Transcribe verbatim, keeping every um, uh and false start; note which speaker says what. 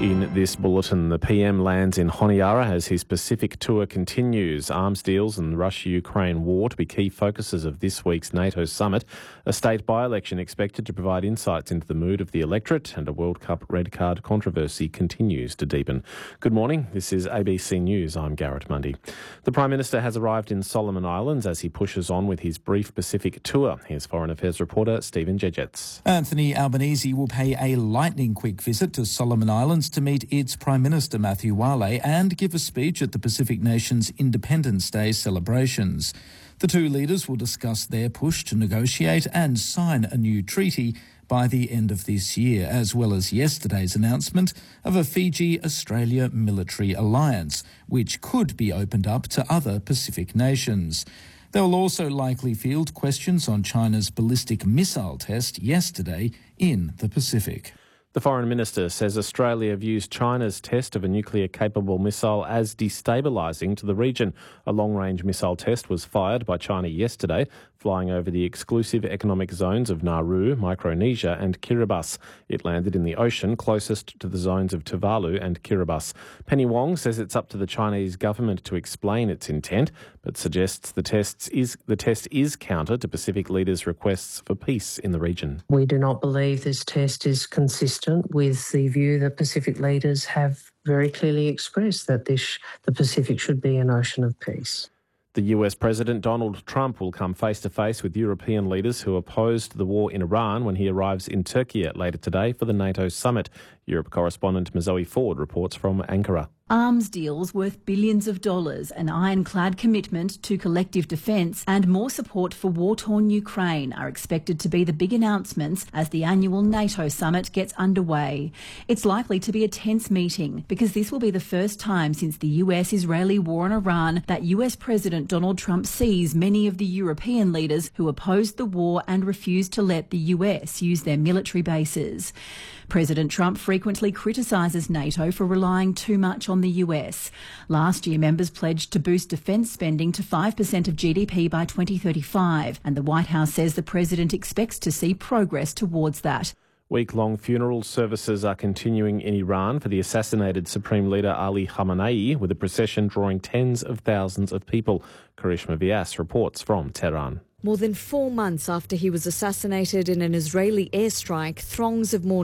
Speaker 1: In this bulletin, the P M lands in Honiara as his Pacific tour continues. Arms deals and the Russia-Ukraine war to be key focuses of this week's NATO summit. A state by-election expected to provide insights into the mood of the electorate, and a World Cup red card controversy continues to deepen. Good morning, this is A B C News. I'm Garrett Mundy. The Prime Minister has arrived in Solomon Islands as he pushes on with his brief Pacific tour. Here's Foreign Affairs reporter Stephen Jejets.
Speaker 2: Anthony Albanese will pay a lightning-quick visit to Solomon Islands to meet its Prime Minister Matthew Wale and give a speech at the Pacific Nations Independence Day celebrations. The two leaders will discuss their push to negotiate and sign a new treaty by the end of this year, as well as yesterday's announcement of a Fiji-Australia military alliance, which could be opened up to other Pacific nations. They will also likely field questions on China's ballistic missile test yesterday in the Pacific.
Speaker 1: The Foreign Minister says Australia views China's test of a nuclear-capable missile as destabilising to the region. A long-range missile test was fired by China yesterday, flying over the exclusive economic zones of Nauru, Micronesia and Kiribati. It landed in the ocean closest to the zones of Tuvalu and Kiribati. Penny Wong says it's up to the Chinese government to explain its intent, but suggests the, tests is, the test is counter to Pacific leaders' requests for peace in the region.
Speaker 3: We do not believe this test is consistent with the view that Pacific leaders have very clearly expressed, that this, the Pacific should be an ocean of peace.
Speaker 1: The U S President Donald Trump will come face-to-face with European leaders who opposed the war in Iran when he arrives in Turkey later today for the NATO summit. Europe correspondent Mazoe Ford reports from Ankara.
Speaker 4: Arms deals worth billions of dollars, an ironclad commitment to collective defence and more support for war-torn Ukraine are expected to be the big announcements as the annual NATO summit gets underway. It's likely to be a tense meeting because this will be the first time since the U S-Israeli war on Iran that U S President Donald Trump sees many of the European leaders who opposed the war and refused to let the U S use their military bases. President Trump frequently criticises NATO for relying too much on the U S. Last year, members pledged to boost defence spending to five percent of G D P by twenty thirty-five, and the White House says the president expects to see progress towards that.
Speaker 1: Week-long funeral services are continuing in Iran for the assassinated Supreme Leader Ali Khamenei, with a procession drawing tens of thousands of people. Karishma Vyas reports from Tehran.
Speaker 5: More than four months after he was assassinated in an Israeli airstrike, throngs of mourners